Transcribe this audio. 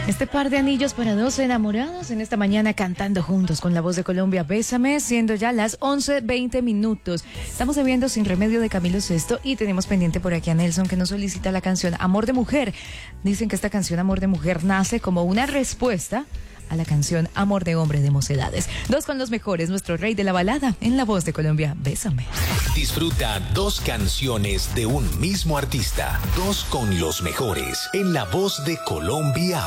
Este par de anillos para dos enamorados en esta mañana cantando juntos con la voz de Colombia, Bésame, siendo ya las 11:20. Estamos viendo Sin Remedio de Camilo Sesto y tenemos pendiente por aquí a Nelson que nos solicita la canción Amor de Mujer. Dicen que esta canción Amor de Mujer nace como una respuesta a la canción Amor de Hombre de Mocedades. Dos con los mejores, nuestro rey de la balada en la voz de Colombia, Bésame. Disfruta dos canciones de un mismo artista, dos con los mejores en la voz de Colombia.